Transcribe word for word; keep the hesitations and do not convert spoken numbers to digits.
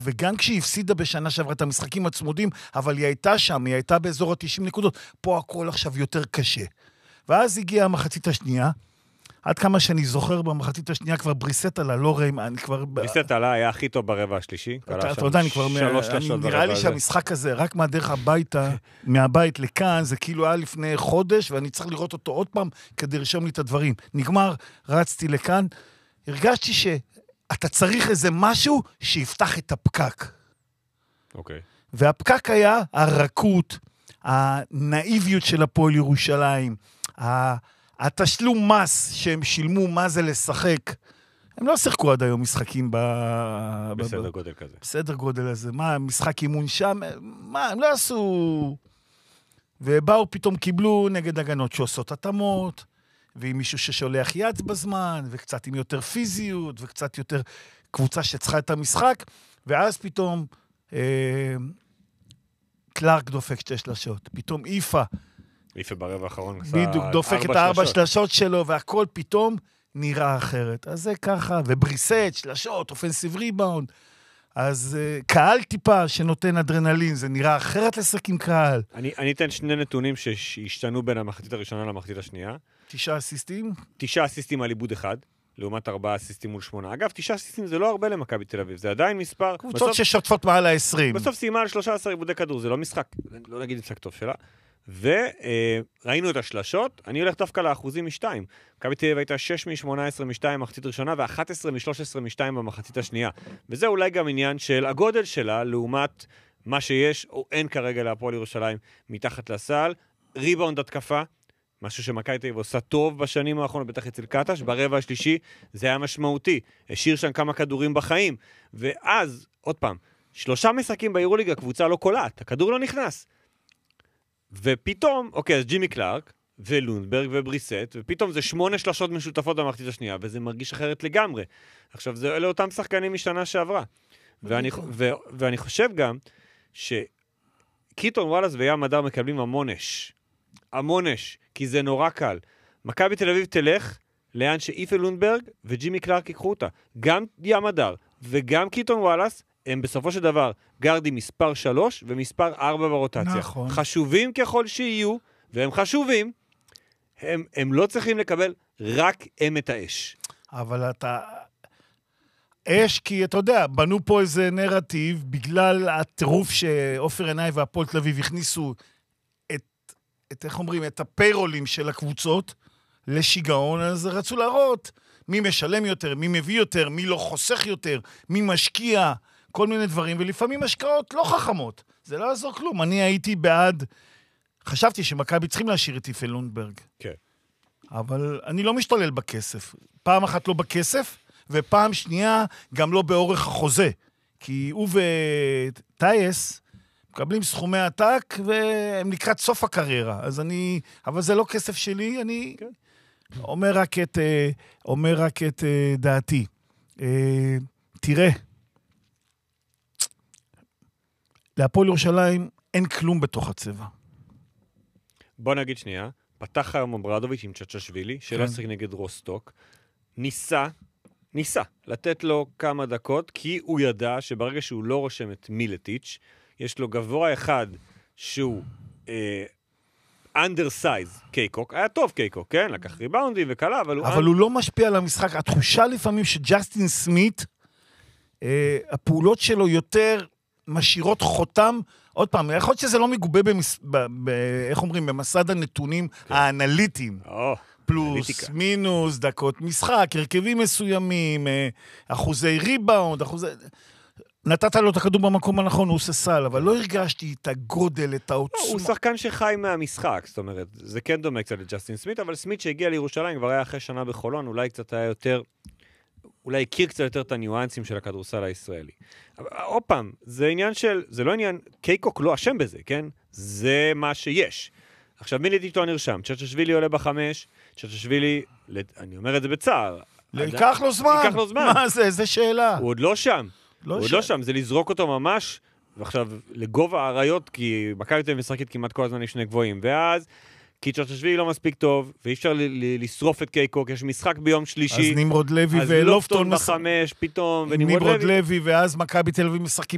וגם כשהיא הפסידה בשנה שעברה את המשחקים הצמודים, אבל היא הייתה שם, היא הייתה באזור ה-תשעים נקודות, פה הכל עכשיו יותר קשה. ואז הגיעה המחצית השנייה, עד כמה שאני זוכר במחצית השנייה, כבר בריסט עלה, לא רעים, אני כבר... בריסט עלה היה הכי טוב ברבע השלישי. אתה יודע, אני כבר... נראה לי שהמשחק הזה, רק מהדרך הביתה, מהבית לכאן, זה כאילו היה לפני חודש, ואני צריך לראות אותו עוד פעם, כדי לרשום לי את הדברים. נגמר, רצתי לכאן, הרגשתי שאתה צריך איזה משהו שיפתח את הפקק. אוקיי. והפקק היה הרכות, הנאיביות של הפועל ירושלים, התשלום מס שהם שילמו, מה זה לשחק. הם לא שיחקו עד היום משחקים ב... בסדר גודל כזה. בסדר גודל הזה. מה, משחק אימון שם? מה, הם לא עשו... ובאו פתאום קיבלו נגד הגנות שעושות התאמות, ועם מישהו ששולח יד בזמן, וקצת עם יותר פיזיות, וקצת יותר קבוצה שצריכה את המשחק, ואז פתאום אה, קלארק דופק שתי שלשות. פתאום איפה. איפה ברבע האחרון. בדיוק, דופק את הארבע שלשות שלו, והכל פתאום נראה אחרת. אז זה ככה, ובריסט, שלשות, אופנסיב ריבאונד. אז uh, קהל טיפה שנותן אדרנלין, זה נראה אחרת לשחק עם קהל. אני, אני אתן שני נתונים שהשתנו בין המחצית הראשונה למחצית השנייה. תשעה אסיסטים? תשעה אסיסטים על עיבוד אחד, לעומת ארבעה אסיסטים מול שמונה. אגב, תשעה אסיסטים זה לא הרבה למכבי תל אביב, זה עדיין מספר... קבוצות בסוף, ששוטפות מעל ה-עשרים. בסוף סיימה על שלושה עשר עיבודי כדור, זה לא משחק, לא נגיד משחק טוב שלה. וראינו את השלשות, אני הולך דווקא לאחוזים משתיים. מכבי תל אביב הייתה שש מ-שמונה עשרה משתיים במחצית ראשונה, ו-אחת עשרה מ-שלוש עשרה משתיים במחצית השנייה. וזה אולי גם עניין של הגודל שלה, לעומת מה שיש, או אין כרגע להפועל ירושלים, מתחת לסל. ריבאונד התקפה, משהו שמכבי תל אביב עושה טוב בשנים האחרונות, בטח אצל קטש, ברבע השלישי, זה היה משמעותי. השאיר שם כמה כדורים בחיים. ואז, עוד פעם, שלושה משחקים ביורוליגה, הקבוצה לא קולעת, הכדור לא נכנס. ופתאום, אוקיי, אז ג'ימי קלארק, ולונדברג ובריסט, ופתאום זה שמונה שלשות משותפות במחצית השנייה, וזה מרגיש אחרת לגמרי. עכשיו, זה אלה אותם שחקנים משנה שעברה. ואני, ו, ואני חושב גם, שקיטון וואלאס וים הדר מקבלים המונש. המונש, כי זה נורא קל. מכבי תל אביב תלך לאן שאיפה לונדברג וג'ימי קלארק ייקחו אותה. גם ים הדר וגם קיטון וואלאס, הם בסופו של דבר גרדים מספר שלוש ומספר ארבע ברוטציה. נכון. חשובים ככל שיהיו, והם חשובים, הם, הם לא צריכים לקבל רק הם את האש. אבל אתה... אש, כי אתה יודע, בנו פה איזה נרטיב, בגלל הטירוף שאופר עיניי והפועל תל אביב הכניסו את, את, איך אומרים, את הפיירולים של הקבוצות לשיגעון, אז רצו להראות מי משלם יותר, מי מביא יותר, מי לא חוסך יותר, מי משקיע... כל מיני דברים, ולפעמים השקעות לא חכמות. זה לא יעזור כלום. אני הייתי בעד, חשבתי שמכבי צריכים להשאיר את איפה לונדברג. כן. אבל אני לא משתולל בכסף. פעם אחת לא בכסף, ופעם שנייה גם לא באורך החוזה. כי הוא וטייס מקבלים סכומי עתק, והם לקראת סוף הקריירה. אז אני, אבל זה לא כסף שלי, אני כן. אומר רק את, אומר רק את דעתי. תראה, להפועל ירושלים אין כלום בתוך הצבע. בוא נגיד שנייה, פתח היום אברדוביץ' עם צ'צ'שווילי, שלא שחק נגד רוסטוק, ניסה, ניסה לתת לו כמה דקות, כי הוא ידע שברגע שהוא לא רושם את מילטיץ', יש לו גבוה אחד שהוא אנדרסייז, קייקוק, היה טוב קייקוק, כן? לקח ריבאונדים וקלה, אבל הוא... אבל הוא לא משפיע על המשחק. התחושה לפעמים שג'סטין סמית, הפעולות שלו יותר... משאירות חותם, עוד פעם, יכול להיות שזה לא מגובה במס... ב... ב... איך אומרים, במסד הנתונים כן. האנליטיים. Oh, פלוס, אנליטיקה. מינוס, דקות משחק, הרכבים מסוימים, אחוזי ריבאונד, אחוזי... נתת לו את הכדור במקום הנכון, הוא עושה סל, אבל לא הרגשתי את הגודל, את העוצמה. הוא שחקן שחי מהמשחק, זאת אומרת, זה כן דומה קצת לג'סטין סמית, אבל סמית שהגיע לירושלים כבר היה אחרי שנה בחולון, אולי קצת היה יותר... אולי הכיר קצת יותר את הניואנסים של הכדורסל הישראלי. עוד פעם, זה עניין של, זה לא עניין, קייקוק לא אשם בזה, כן? זה מה שיש. עכשיו, מי לידיש לא נרשם? צ'צ'שווילי עולה בחמש, צ'צ'שווילי, אני אומר את זה בצער. ייקח לו זמן. ייקח לו זמן. מה זה? איזה שאלה. הוא עוד לא שם. לא הוא עוד שם. לא שם, זה לזרוק אותו ממש, ועכשיו, לגובה העריות, כי מכבי תל אביב משחקת כמעט כל הזמן עם שני גבוהים, ואז... כי צ'צ'שווילי לא מספיק טוב, ואי אפשר לשרוף את קייקוק, יש משחק ביום שלישי. אז נמרוד לוי ולופטון בחמש, פתאום, נמרוד לוי, ואז מכבי תל אביב משחקים